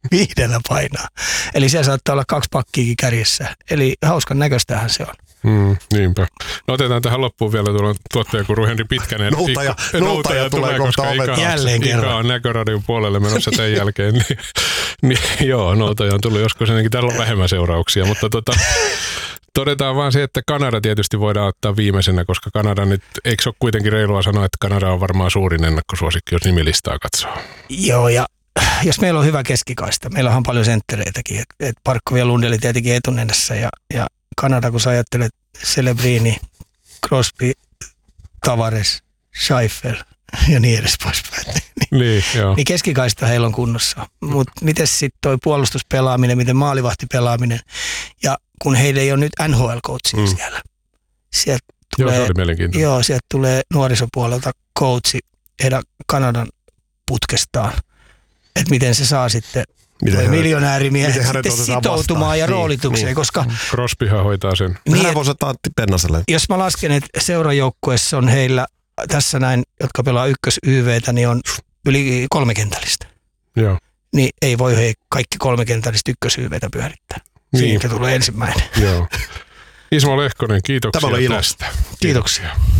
5 painaa. Eli siellä saattaa olla 2 pakkiakin kärjessä. Eli hauskan näköistähän se on. Niinpä. No otetaan tähän loppuun vielä tuolla tuottajakuru Henri Pitkänen. Noutaja tulee kohta Ika on Näköradion puolelle menossa tämän jälkeen. Niin, joo, Noutaja on tullut joskus ennenkin. Täällä on vähemmän seurauksia, mutta todetaan vaan se, että Kanada tietysti voidaan ottaa viimeisenä, koska Kanada nyt, eikö se ole kuitenkin reilua sanoa, että Kanada on varmaan suurin ennakkosuosikki, jos nimilistaa katsoo. Joo, ja jos meillä on hyvä keskikaista, meillä on paljon senttereitäkin, että Parkov ja Lundell tietenkin etunenässä, ja Kanada, kun sä ajattelet Celebrini, Crosby, Tavares, Scheifel ja niin edes poispäin. Niin keskikaista heillä on kunnossa. Mutta miten sitten toi puolustuspelaaminen, miten maalivahtipelaaminen, ja kun heillä ei ole nyt NHL-coachia siellä. Sieltä tulee nuorisopuolelta coachi heidän Kanadan putkestaan, että miten se saa sitten miljonäärimiehet sitten sitoutumaan ja roolitukseen, niin. Koska Crosbyhan hoitaa sen. Niin, voisi ottaa Antti Pennaselle. Jos mä lasken, että seurajoukkueessa on heillä tässä näin, jotka pelaa ykkös-YVtä, niin on yli 3 kentällistä. Joo. Niin ei voi kaikki 3 kentällistä ykkös-YVtä pyörittää. Siitä tulee ensimmäinen. Joo. Ismo Lehkonen, kiitoksia tästä. Kiitoksia.